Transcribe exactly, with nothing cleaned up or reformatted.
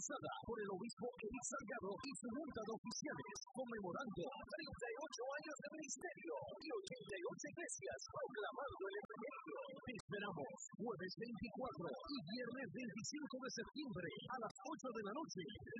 organizada por el obispo Eric Salgado y su junta de oficiales, conmemorando treinta y ocho años de ministerio y ochenta y ocho iglesias proclamando el evangelio. Te esperamos jueves veinticuatro y viernes veinticinco de septiembre a las ocho de la noche